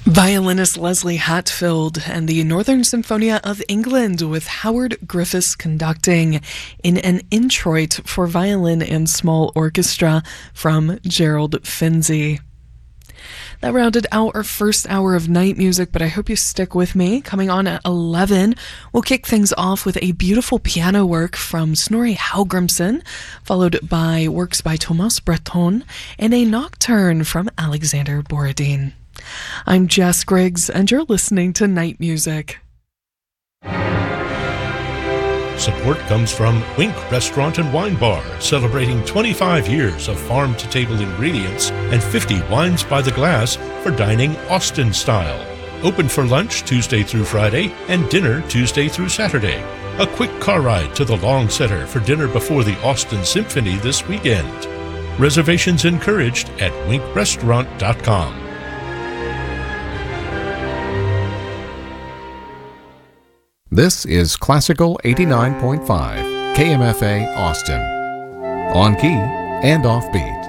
Violinist Leslie Hatfield and the Northern Symphonia of England with Howard Griffiths conducting in an introit for violin and small orchestra from Gerald Finzi. That rounded out our first hour of night music, but I hope you stick with me. Coming on at 11, we'll kick things off with a beautiful piano work from Snorri Hallgrimsson, followed by works by Thomas Breton, and a nocturne from Alexander Borodin. I'm Jess Griggs, and you're listening to Night Music. Support comes from Wink Restaurant and Wine Bar, celebrating 25 years of farm-to-table ingredients and 50 wines by the glass for dining Austin style. Open for lunch Tuesday through Friday and dinner Tuesday through Saturday. A quick car ride to the Long Center for dinner before the Austin Symphony this weekend. Reservations encouraged at winkrestaurant.com. This is Classical 89.5 KMFA Austin. On key and off beat.